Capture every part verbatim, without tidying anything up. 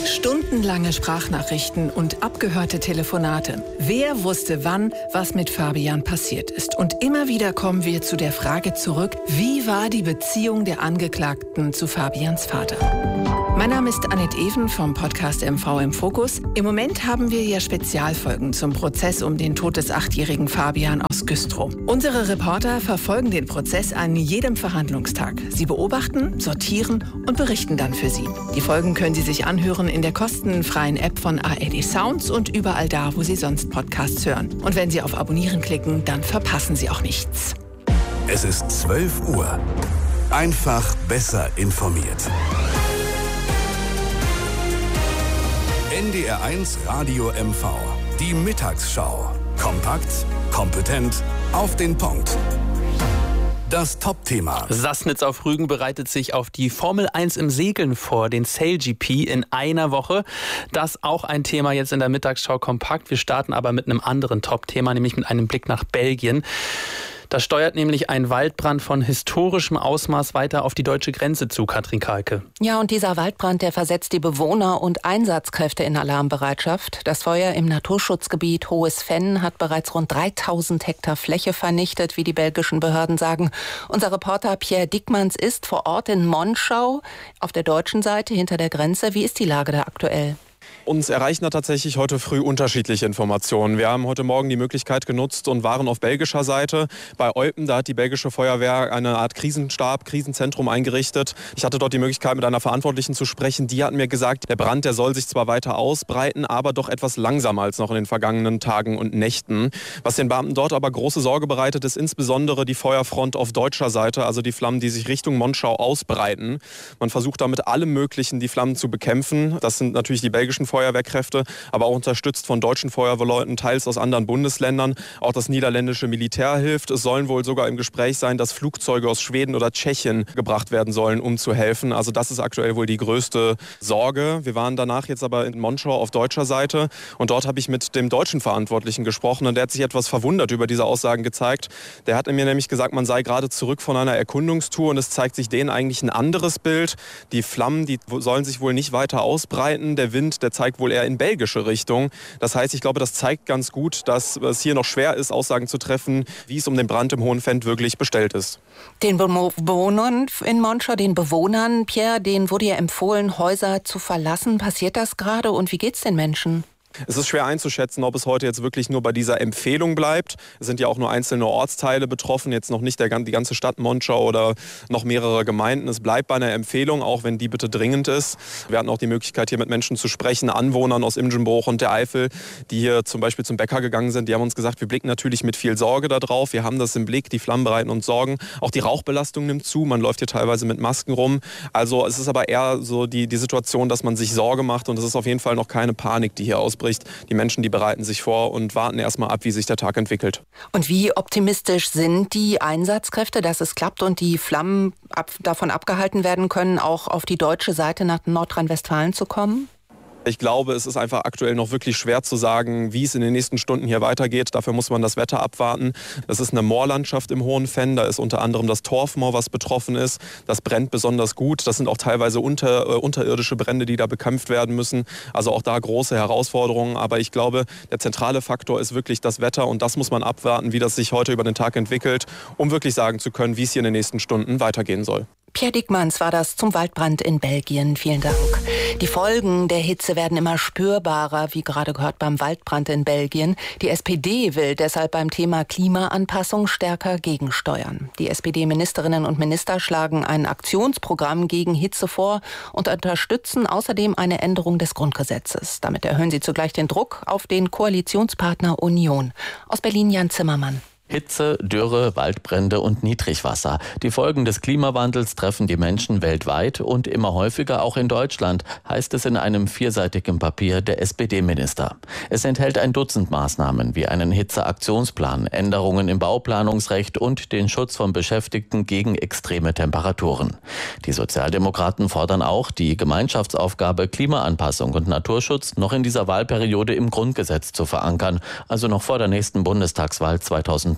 Stundenlange Sprachnachrichten und abgehörte Telefonate. Wer wusste wann, was mit Fabian passiert ist? Und immer wieder kommen wir zu der Frage zurück, wie war die Beziehung der Angeklagten zu Fabians Vater? Mein Name ist Annette Even vom Podcast M V im Fokus. Im Moment haben wir ja Spezialfolgen zum Prozess um den Tod des achtjährigen Fabian aus Güstrow. Unsere Reporter verfolgen den Prozess an jedem Verhandlungstag. Sie beobachten, sortieren und berichten dann für Sie. Die Folgen können Sie sich anhören in der kostenfreien App von A R D Sounds und überall da, wo Sie sonst Podcasts hören. Und wenn Sie auf Abonnieren klicken, dann verpassen Sie auch nichts. Es ist zwölf Uhr. Einfach besser informiert. N D R eins Radio M V. Die Mittagsschau. Kompakt, kompetent, auf den Punkt. Das Top-Thema. Sassnitz auf Rügen bereitet sich auf die Formel eins im Segeln vor, den Sail G P in einer Woche. Das auch ein Thema jetzt in der Mittagsschau kompakt. Wir starten aber mit einem anderen Top-Thema, nämlich mit einem Blick nach Belgien. Da steuert nämlich ein Waldbrand von historischem Ausmaß weiter auf die deutsche Grenze zu, Katrin Kalke. Ja, und dieser Waldbrand, der versetzt die Bewohner und Einsatzkräfte in Alarmbereitschaft. Das Feuer im Naturschutzgebiet Hohes Venn hat bereits rund dreitausend Hektar Fläche vernichtet, wie die belgischen Behörden sagen. Unser Reporter Pierre Dickmanns ist vor Ort in Monschau auf der deutschen Seite hinter der Grenze. Wie ist die Lage da aktuell? Uns erreichen da tatsächlich heute früh unterschiedliche Informationen. Wir haben heute Morgen die Möglichkeit genutzt und waren auf belgischer Seite. Bei Eupen, da hat die belgische Feuerwehr eine Art Krisenstab, Krisenzentrum eingerichtet. Ich hatte dort die Möglichkeit, mit einer Verantwortlichen zu sprechen. Die hat mir gesagt, der Brand, der soll sich zwar weiter ausbreiten, aber doch etwas langsamer als noch in den vergangenen Tagen und Nächten. Was den Beamten dort aber große Sorge bereitet, ist insbesondere die Feuerfront auf deutscher Seite, also die Flammen, die sich Richtung Monschau ausbreiten. Man versucht da mit allem Möglichen die Flammen zu bekämpfen. Das sind natürlich die belgischen Feuerwehrkräfte, aber auch unterstützt von deutschen Feuerwehrleuten, teils aus anderen Bundesländern. Auch das niederländische Militär hilft. Es sollen wohl sogar im Gespräch sein, dass Flugzeuge aus Schweden oder Tschechien gebracht werden sollen, um zu helfen. Also das ist aktuell wohl die größte Sorge. Wir waren danach jetzt aber in Monschau auf deutscher Seite und dort habe ich mit dem deutschen Verantwortlichen gesprochen und der hat sich etwas verwundert über diese Aussagen gezeigt. Der hat mir nämlich gesagt, man sei gerade zurück von einer Erkundungstour und es zeigt sich denen eigentlich ein anderes Bild. Die Flammen, die sollen sich wohl nicht weiter ausbreiten. Der Wind, der zeigt wohl eher in belgische Richtung. Das heißt, ich glaube, das zeigt ganz gut, dass es hier noch schwer ist, Aussagen zu treffen, wie es um den Brand im Hohen Venn wirklich bestellt ist. Den Bewohnern in Monschau, den Bewohnern, Pierre, denen wurde ja empfohlen, Häuser zu verlassen. Passiert das gerade und wie geht's den Menschen? Es ist schwer einzuschätzen, ob es heute jetzt wirklich nur bei dieser Empfehlung bleibt. Es sind ja auch nur einzelne Ortsteile betroffen, jetzt noch nicht der, die ganze Stadt Monschau oder noch mehrere Gemeinden. Es bleibt bei einer Empfehlung, auch wenn die bitte dringend ist. Wir hatten auch die Möglichkeit, hier mit Menschen zu sprechen, Anwohnern aus Imgenbruch und der Eifel, die hier zum Beispiel zum Bäcker gegangen sind. Die haben uns gesagt, wir blicken natürlich mit viel Sorge da drauf. Wir haben das im Blick, die Flammen bereiten uns Sorgen. Auch die Rauchbelastung nimmt zu, man läuft hier teilweise mit Masken rum. Also es ist aber eher so die, die Situation, dass man sich Sorge macht und es ist auf jeden Fall noch keine Panik, die hier ausbricht. Die Menschen, die bereiten sich vor und warten erstmal ab, wie sich der Tag entwickelt. Und wie optimistisch sind die Einsatzkräfte, dass es klappt und die Flammen ab, davon abgehalten werden können, auch auf die deutsche Seite nach Nordrhein-Westfalen zu kommen? Ich glaube, es ist einfach aktuell noch wirklich schwer zu sagen, wie es in den nächsten Stunden hier weitergeht. Dafür muss man das Wetter abwarten. Das ist eine Moorlandschaft im Hohen Venn. Da ist unter anderem das Torfmoor, was betroffen ist. Das brennt besonders gut. Das sind auch teilweise unter, äh, unterirdische Brände, die da bekämpft werden müssen. Also auch da große Herausforderungen. Aber ich glaube, der zentrale Faktor ist wirklich das Wetter. Und das muss man abwarten, wie das sich heute über den Tag entwickelt, um wirklich sagen zu können, wie es hier in den nächsten Stunden weitergehen soll. Pierre Dickmanns war das zum Waldbrand in Belgien. Vielen Dank. Die Folgen der Hitze werden immer spürbarer, wie gerade gehört beim Waldbrand in Belgien. Die S P D will deshalb beim Thema Klimaanpassung stärker gegensteuern. Die S P D-Ministerinnen und Minister schlagen ein Aktionsprogramm gegen Hitze vor und unterstützen außerdem eine Änderung des Grundgesetzes. Damit erhöhen sie zugleich den Druck auf den Koalitionspartner Union. Aus Berlin Jan Zimmermann. Hitze, Dürre, Waldbrände und Niedrigwasser. Die Folgen des Klimawandels treffen die Menschen weltweit und immer häufiger auch in Deutschland, heißt es in einem vierseitigen Papier der S P D-Minister. Es enthält ein Dutzend Maßnahmen wie einen Hitzeaktionsplan, Änderungen im Bauplanungsrecht und den Schutz von Beschäftigten gegen extreme Temperaturen. Die Sozialdemokraten fordern auch, die Gemeinschaftsaufgabe Klimaanpassung und Naturschutz noch in dieser Wahlperiode im Grundgesetz zu verankern, also noch vor der nächsten Bundestagswahl zweitausendneunzehn.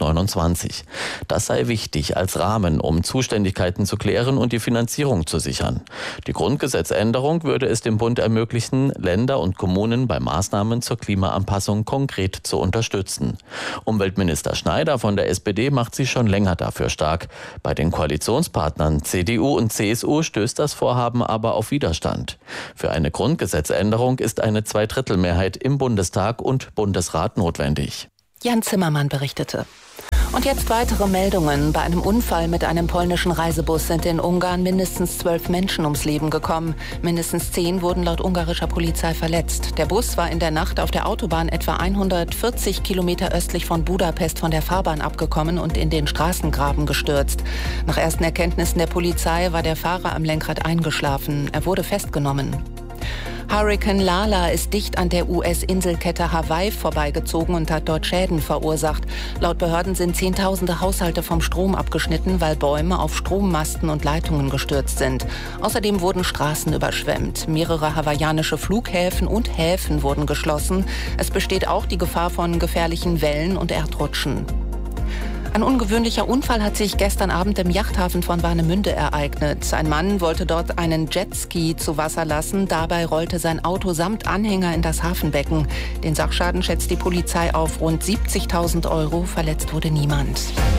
neunundzwanzig. Das sei wichtig als Rahmen, um Zuständigkeiten zu klären und die Finanzierung zu sichern. Die Grundgesetzänderung würde es dem Bund ermöglichen, Länder und Kommunen bei Maßnahmen zur Klimaanpassung konkret zu unterstützen. Umweltminister Schneider von der S P D macht sich schon länger dafür stark. Bei den Koalitionspartnern C D U und C S U stößt das Vorhaben aber auf Widerstand. Für eine Grundgesetzänderung ist eine Zweidrittelmehrheit im Bundestag und Bundesrat notwendig. Jan Zimmermann berichtete. Und jetzt weitere Meldungen. Bei einem Unfall mit einem polnischen Reisebus sind in Ungarn mindestens zwölf Menschen ums Leben gekommen. Mindestens zehn wurden laut ungarischer Polizei verletzt. Der Bus war in der Nacht auf der Autobahn etwa hundertvierzig Kilometer östlich von Budapest von der Fahrbahn abgekommen und in den Straßengraben gestürzt. Nach ersten Erkenntnissen der Polizei war der Fahrer am Lenkrad eingeschlafen. Er wurde festgenommen. Hurrikan Lala ist dicht an der U S-Inselkette Hawaii vorbeigezogen und hat dort Schäden verursacht. Laut Behörden sind Zehntausende Haushalte vom Strom abgeschnitten, weil Bäume auf Strommasten und Leitungen gestürzt sind. Außerdem wurden Straßen überschwemmt. Mehrere hawaiianische Flughäfen und Häfen wurden geschlossen. Es besteht auch die Gefahr von gefährlichen Wellen und Erdrutschen. Ein ungewöhnlicher Unfall hat sich gestern Abend im Yachthafen von Warnemünde ereignet. Ein Mann wollte dort einen Jetski zu Wasser lassen. Dabei rollte sein Auto samt Anhänger in das Hafenbecken. Den Sachschaden schätzt die Polizei auf rund siebzigtausend Euro. Verletzt wurde niemand.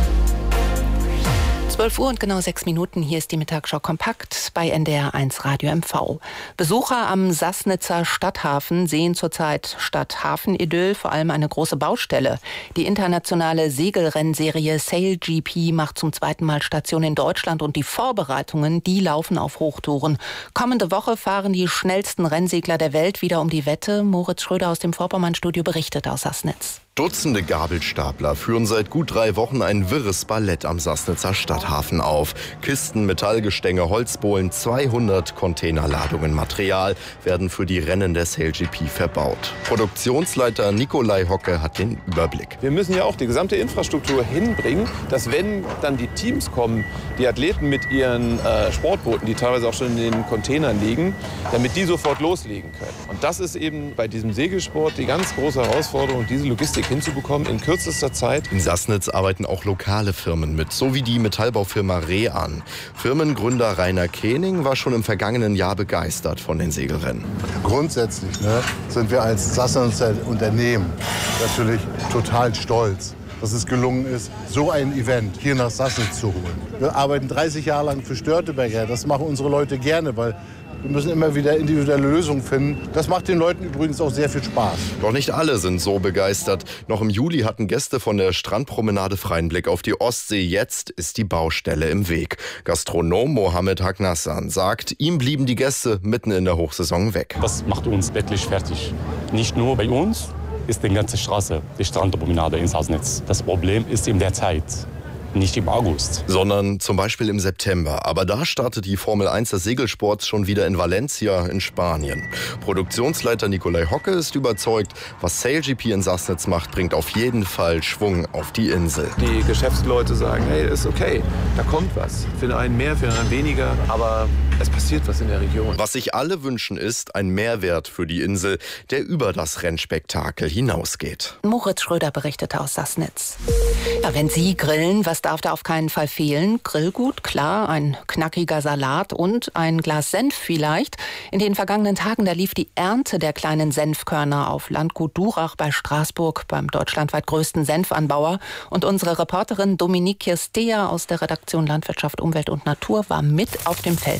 zwölf Uhr und genau sechs Minuten. Hier ist die Mittagsschau kompakt bei N D R eins Radio M V. Besucher am Sassnitzer Stadthafen sehen zurzeit statt Hafenidyll vor allem eine große Baustelle. Die internationale Segelrennserie Sail G P macht zum zweiten Mal Station in Deutschland und die Vorbereitungen, die laufen auf Hochtouren. Kommende Woche fahren die schnellsten Rennsegler der Welt wieder um die Wette. Moritz Schröder aus dem Vorpommern-Studio berichtet aus Sassnitz. Dutzende Gabelstapler führen seit gut drei Wochen ein wirres Ballett am Sassnitzer Stadthafen auf. Kisten, Metallgestänge, Holzbohlen, zweihundert Containerladungen Material werden für die Rennen der Sail G P verbaut. Produktionsleiter Nikolai Hocke hat den Überblick. Wir müssen ja auch die gesamte Infrastruktur hinbringen, dass wenn dann die Teams kommen, die Athleten mit ihren äh, Sportbooten, die teilweise auch schon in den Containern liegen, damit die sofort loslegen können. Und das ist eben bei diesem Segelsport die ganz große Herausforderung, diese Logistik hinzubekommen in kürzester Zeit. In Sassnitz arbeiten auch lokale Firmen mit, so wie die Metallbaufirma Rean. Firmengründer Rainer Kening war schon im vergangenen Jahr begeistert von den Segelrennen. Grundsätzlich ne, sind wir als Sassnitzer Unternehmen natürlich total stolz, dass es gelungen ist, so ein Event hier nach Sassnitz zu holen. Wir arbeiten dreißig Jahre lang für Störtebeker. Das machen unsere Leute gerne, weil wir müssen immer wieder individuelle Lösungen finden. Das macht den Leuten übrigens auch sehr viel Spaß. Doch nicht alle sind so begeistert. Noch im Juli hatten Gäste von der Strandpromenade freien Blick auf die Ostsee. Jetzt ist die Baustelle im Weg. Gastronom Mohammed Hagnassan sagt, ihm blieben die Gäste mitten in der Hochsaison weg. Das macht uns wirklich fertig. Nicht nur bei uns, ist die ganze Straße, die Strandpromenade in Sassnitz. Das Problem ist in der Zeit. Nicht im August. Sondern zum Beispiel im September. Aber da startet die Formel eins des Segelsports schon wieder in Valencia in Spanien. Produktionsleiter Nikolai Hocke ist überzeugt, was Sail G P in Sassnitz macht, bringt auf jeden Fall Schwung auf die Insel. Die Geschäftsleute sagen, hey, ist okay, da kommt was. Für den einen mehr, für den anderen weniger, aber es passiert was in der Region. Was sich alle wünschen, ist ein Mehrwert für die Insel, der über das Rennspektakel hinausgeht. Moritz Schröder berichtete aus Sassnitz. Ja, wenn Sie grillen, was darf da auf keinen Fall fehlen? Grillgut, klar, ein knackiger Salat und ein Glas Senf vielleicht. In den vergangenen Tagen, da lief die Ernte der kleinen Senfkörner auf Landgut Durach bei Straßburg, beim deutschlandweit größten Senfanbauer. Und unsere Reporterin Dominique Kirstea aus der Redaktion Landwirtschaft, Umwelt und Natur war mit auf dem Feld.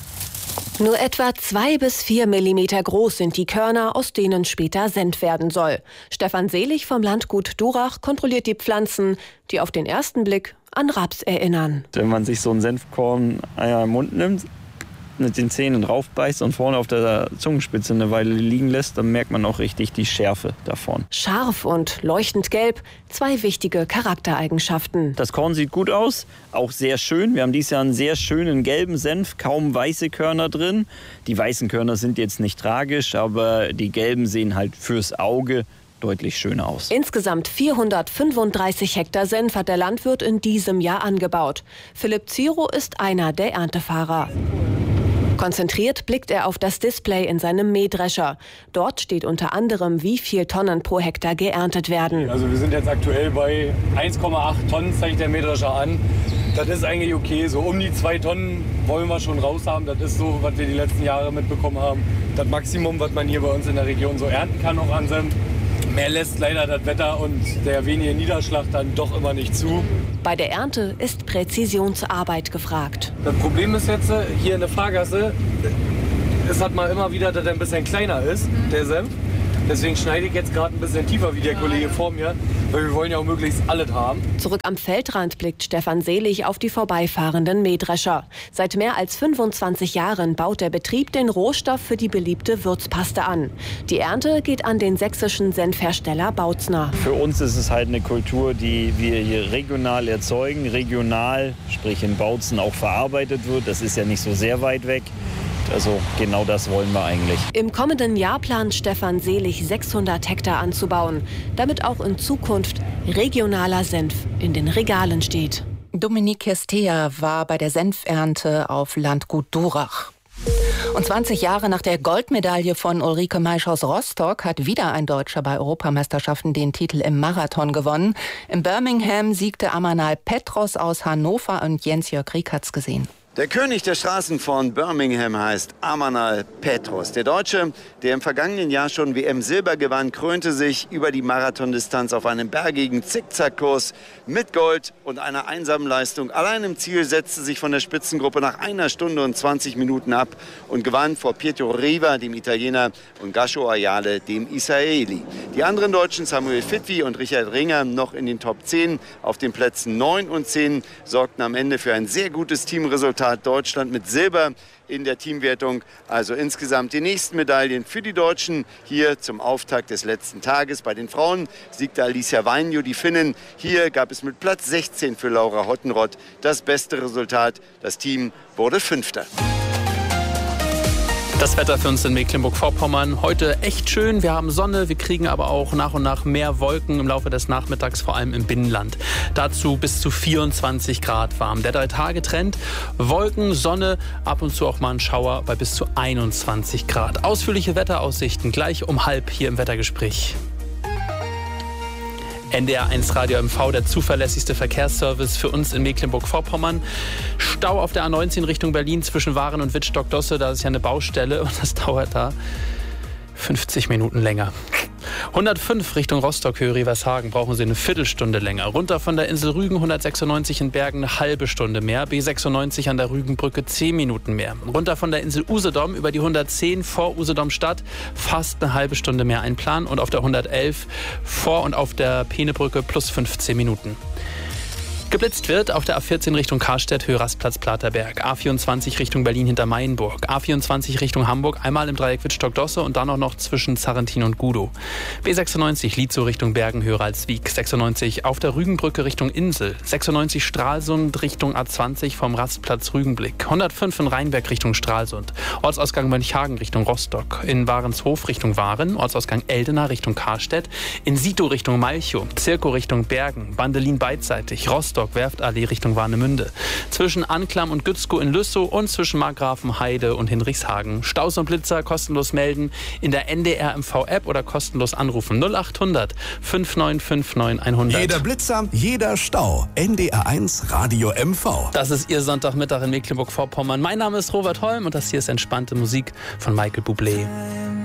Nur etwa zwei bis vier Millimeter groß sind die Körner, aus denen später Senf werden soll. Stefan Selig vom Landgut Durach kontrolliert die Pflanzen, die auf den ersten Blick an Raps erinnern. Wenn man sich so einen Senfkorn im Mund nimmt, mit den Zähnen draufbeißt und vorne auf der Zungenspitze eine Weile liegen lässt, dann merkt man auch richtig die Schärfe davon. Scharf und leuchtend gelb, zwei wichtige Charaktereigenschaften. Das Korn sieht gut aus, auch sehr schön. Wir haben dieses Jahr einen sehr schönen gelben Senf, kaum weiße Körner drin. Die weißen Körner sind jetzt nicht tragisch, aber die gelben sehen halt fürs Auge deutlich schöner aus. Insgesamt vierhundertfünfunddreißig Hektar Senf hat der Landwirt in diesem Jahr angebaut. Philipp Ziro ist einer der Erntefahrer. Konzentriert blickt er auf das Display in seinem Mähdrescher. Dort steht unter anderem, wie viel Tonnen pro Hektar geerntet werden. Also wir sind jetzt aktuell bei eins Komma acht Tonnen, zeigt der Mähdrescher an. Das ist eigentlich okay. So um die zwei Tonnen wollen wir schon raus haben. Das ist so, was wir die letzten Jahre mitbekommen haben. Das Maximum, was man hier bei uns in der Region so ernten kann, auch an Senf. Mehr lässt leider das Wetter und der wenige Niederschlag dann doch immer nicht zu. Bei der Ernte ist Präzisionsarbeit gefragt. Das Problem ist jetzt hier in der Fahrgasse, es hat mal immer wieder, dass er ein bisschen kleiner ist, der Senf. Deswegen schneide ich jetzt gerade ein bisschen tiefer wie der Kollege vor mir, weil wir wollen ja auch möglichst alles haben. Zurück am Feldrand blickt Stefan Selig auf die vorbeifahrenden Mähdrescher. Seit mehr als fünfundzwanzig Jahren baut der Betrieb den Rohstoff für die beliebte Würzpaste an. Die Ernte geht an den sächsischen Senfhersteller Bautzner. Für uns ist es halt eine Kultur, die wir hier regional erzeugen, regional, sprich in Bautzen auch verarbeitet wird. Das ist ja nicht so sehr weit weg. Also genau das wollen wir eigentlich. Im kommenden Jahr plant Stefan Selig sechshundert Hektar anzubauen, damit auch in Zukunft regionaler Senf in den Regalen steht. Dominique Kestea war bei der Senfernte auf Landgut Durach. Und zwanzig Jahre nach der Goldmedaille von Ulrike Maisch aus Rostock hat wieder ein Deutscher bei Europameisterschaften den Titel im Marathon gewonnen. In Birmingham siegte Amanal Petros aus Hannover und Jens-Jörg Rieck hat's gesehen. Der König der Straßen von Birmingham heißt Amanal Petros. Der Deutsche, der im vergangenen Jahr schon W M-Silber gewann, krönte sich über die Marathondistanz auf einem bergigen Zickzackkurs mit Gold und einer einsamen Leistung. Allein im Ziel setzte sich von der Spitzengruppe nach einer Stunde und zwanzig Minuten ab und gewann vor Pietro Riva, dem Italiener, und Gasho Ayale, dem Israeli. Die anderen Deutschen, Samuel Fitwi und Richard Ringer, noch in den Top zehn. Auf den Plätzen neun und zehn sorgten am Ende für ein sehr gutes Teamresultat. Deutschland mit Silber in der Teamwertung. Also insgesamt die nächsten Medaillen für die Deutschen hier zum Auftakt des letzten Tages. Bei den Frauen siegte Alicia Vainio, die Finnin. Hier gab es mit Platz sechzehn für Laura Hottenrott das beste Resultat. Das Team wurde Fünfter. Das Wetter für uns in Mecklenburg-Vorpommern heute echt schön. Wir haben Sonne, wir kriegen aber auch nach und nach mehr Wolken im Laufe des Nachmittags, vor allem im Binnenland. Dazu bis zu vierundzwanzig Grad warm. Der Drei-Tage-Trend: Wolken, Sonne, ab und zu auch mal ein Schauer bei bis zu einundzwanzig Grad. Ausführliche Wetteraussichten gleich um halb hier im Wettergespräch. N D R eins Radio M V, der zuverlässigste Verkehrsservice für uns in Mecklenburg-Vorpommern. Stau auf der A neunzehn Richtung Berlin zwischen Waren und Wittstock-Dosse. Da ist ja eine Baustelle und das dauert da fünfzig Minuten länger. hundertfünf Richtung Rostock, Höhe Rivershagen, brauchen Sie eine Viertelstunde länger. Runter von der Insel Rügen, hundertsechsundneunzig in Bergen, eine halbe Stunde mehr. B sechsundneunzig an der Rügenbrücke, zehn Minuten mehr. Runter von der Insel Usedom über die hundertzehn vor Usedom Stadt, fast eine halbe Stunde mehr einplanen. Und auf der hundertelf vor und auf der Peenebrücke plus fünfzehn Minuten. Geblitzt wird auf der A vierzehn Richtung Karstedt, Höhe Rastplatz Platerberg. A vierundzwanzig Richtung Berlin hinter Maienburg. A vierundzwanzig Richtung Hamburg, einmal im Dreieck Wittstock-Dosse und dann auch noch zwischen Zarrentin und Gudow. B sechsundneunzig Lietzow Richtung Bergen, Höhe Ralswiek. sechsundneunzig auf der Rügenbrücke Richtung Insel. sechsundneunzig Stralsund Richtung A zwanzig vom Rastplatz Rügenblick. hundertfünf in Rheinberg Richtung Stralsund. Ortsausgang Mönchhagen Richtung Rostock. In Warenshof Richtung Waren. Ortsausgang Eldena Richtung Karstedt. In Sito Richtung Malchow. Zirkow Richtung Bergen. Bandelin beidseitig. Rostock. Werftallee Richtung Warnemünde. Zwischen Anklam und Gützkow in Lüssow und zwischen Markgrafenheide und Hinrichshagen. Staus und Blitzer kostenlos melden in der N D R M V-App oder kostenlos anrufen. null achthundert fünf neun fünf neun hundert. Jeder Blitzer, jeder Stau. N D R eins Radio M V. Das ist Ihr Sonntagmittag in Mecklenburg-Vorpommern. Mein Name ist Robert Holm und das hier ist entspannte Musik von Michael Bublé.